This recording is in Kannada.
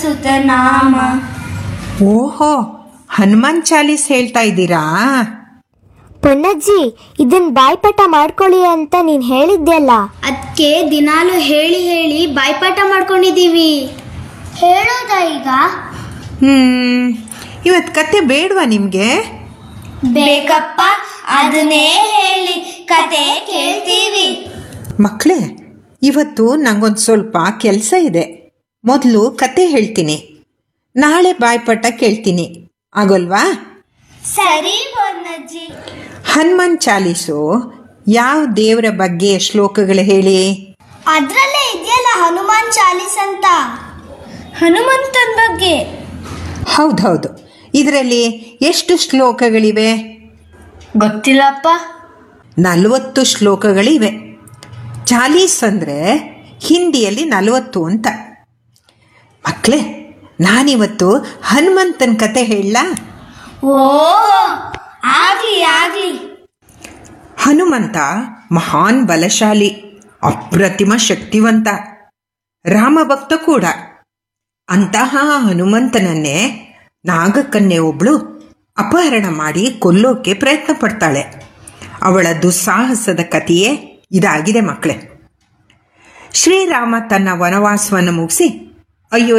ಸುತನಾಮ. ಓಹೋ, ಹನುಮಾನ್ ಚಾಲೀಸ್ ಹೇಳ್ತಾ ಇದ್ದೀರಾ? ಪೊನ್ನಜ್ಜಿ, ಇದನ್ ಬಾಯ್ಪಾಠ ಮಾಡ್ಕೊಳ್ಳಿ ಅಂತ ನೀನ್ ಹೇಳಿದ್ಯಲ್ಲ. ಅದಕ್ಕೆ ದಿನಾಲು ಹೇಳಿ ಹೇಳಿ ಬಾಯ್ಪಾಠ ಮಾಡ್ಕೊಂಡಿದೀವಿ. ಹೇಳೋದಾ ಈಗ? ಇವತ್ತು ಕತೆ ಬೇಡವಾ ನಿಮಗೆ? ಬೇಕಪ್ಪ, ಅದನ್ನೇ ಹೇಳಿ, ಕತೆ ಕೇಳ್ತೀವಿ. ಮಕ್ಕಳೇ, ಇವತ್ತು ನಂಗೊಂದು ಸ್ವಲ್ಪ ಕೆಲಸ ಇದೆ. ಮೊದಲು ಕತೆ ಹೇಳ್ತೀನಿ, ನಾಳೆ ಬಾಯ್ಪಾಠ ಕೇಳ್ತೀನಿ, ಆಗೋಲ್ವಾ? ಸರಿ ಪೊನ್ನಜ್ಜಿ. ಹನುಮಾನ್ ಚಾಲೀಸು ಯಾವ ದೇವರ ಬಗ್ಗೆ ಶ್ಲೋಕಗಳು ಹೇಳಿ? ಅದ್ರಲ್ಲೇ ಇದೆಯಲ್ಲ ಹನುಮಾನ್ ಚಾಲೀಸ್ ಅಂತ, ಹನುಮಂತನ ಬಗ್ಗೆ. ಹೌದೌದು. ಇದರಲ್ಲಿ ಎಷ್ಟು ಶ್ಲೋಕಗಳಿವೆ? ಗೊತ್ತಿಲ್ಲಪ್ಪ. 40 ಶ್ಲೋಕಗಳಿವೆ. ಚಾಲೀಸ್ ಅಂದರೆ ಹಿಂದಿಯಲ್ಲಿ 40 ಅಂತ. ಮಕ್ಕಳೇ, ನಾನಿವತ್ತು ಹನುಮಂತನ ಕತೆ ಹೇಳಲಾ? ಓ, ಆಗ್ಲಿ ಆಗ್ಲಿ. ಹನುಮಂತ ಮಹಾನ್ ಬಲಶಾಲಿ, ಅಪ್ರತಿಮ ಶಕ್ತಿವಂತ, ರಾಮಭಕ್ತ ಕೂಡ. ಅಂತಹ ಹನುಮಂತನನ್ನೇ ನಾಗಕನ್ಯೆ ಒಬ್ಳು ಅಪಹರಣ ಮಾಡಿ ಕೊಲ್ಲೋಕೆ ಪ್ರಯತ್ನ ಪಡ್ತಾಳೆ. ಅವಳ ದುಸ್ಸಾಹಸದ ಕಥೆಯೇ ಇದಾಗಿದೆ ಮಕ್ಕಳೇ. ಶ್ರೀರಾಮ ತನ್ನ ವನವಾಸವನ್ನು ಮುಗಿಸಿ